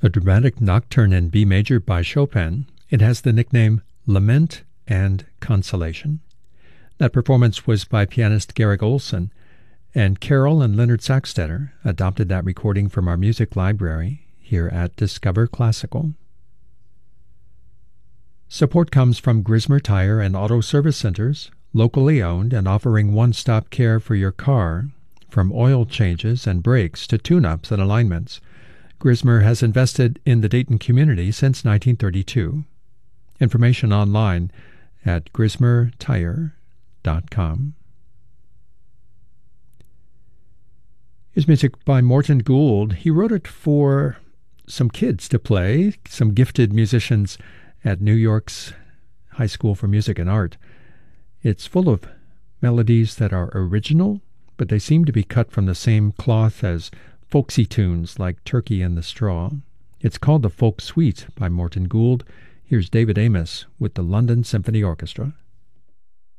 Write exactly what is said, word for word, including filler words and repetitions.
A dramatic nocturne in B major by Chopin, it has the nickname Lament and Consolation. That performance was by pianist Garrick Olson, and Carol and Leonard Sacksteder adopted that recording from our music library here at Discover Classical. Support comes from Grismer Tire and Auto Service Centers, locally owned and offering one-stop care for your car, from oil changes and brakes to tune-ups and alignments. Grismer has invested in the Dayton community since nineteen thirty-two. Information online at grismer tire dot com. Here's music by Morton Gould. He wrote it for some kids to play, some gifted musicians at New York's High School for Music and Art. It's full of melodies that are original, but they seem to be cut from the same cloth as folksy tunes like Turkey in the Straw. It's called The Folk Suite by Morton Gould. Here's David Amos with the London Symphony Orchestra.